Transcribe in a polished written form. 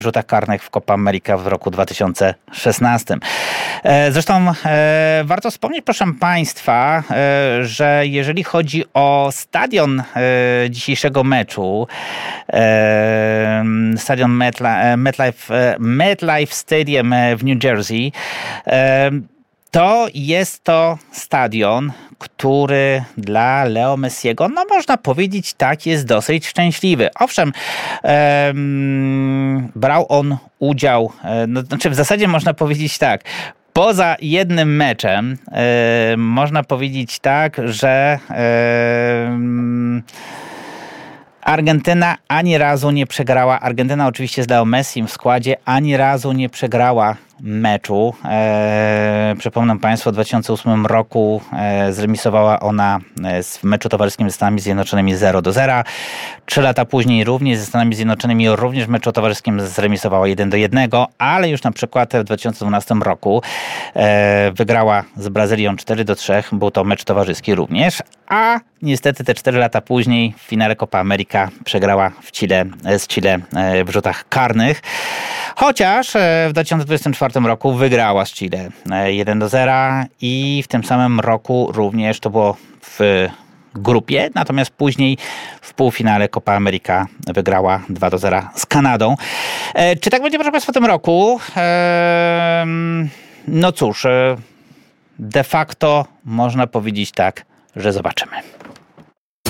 rzutach karnych w Copa America w roku 2016. Zresztą warto wspomnieć, proszę Państwa, że jeżeli chodzi o stadion dzisiejszego meczu, stadion MetLife Stadium w New Jersey, to jest to stadion, który dla Leo Messiego, no można powiedzieć tak, jest dosyć szczęśliwy. Owszem, brał on udział, znaczy w zasadzie można powiedzieć tak, poza jednym meczem można powiedzieć tak, że Argentyna ani razu nie przegrała. Argentyna oczywiście z Leo Messim w składzie ani razu nie przegrała meczu. Przypomnę Państwu, w 2008 roku zremisowała ona w meczu towarzyskim ze Stanami Zjednoczonymi 0-0. 3 lata później również ze Stanami Zjednoczonymi również w meczu towarzyskim zremisowała 1-1, ale już na przykład w 2012 roku wygrała z Brazylią 4-3. Był to mecz towarzyski również, a niestety te 4 lata później w finale Copa America przegrała z Chile w rzutach karnych. Chociaż w 2024 roku wygrała z Chile 1-0 i w tym samym roku również to było w grupie, natomiast później w półfinale Copa America wygrała 2-0 z Kanadą. Czy tak będzie, proszę Państwa, w tym roku? No cóż, de facto można powiedzieć tak, że zobaczymy.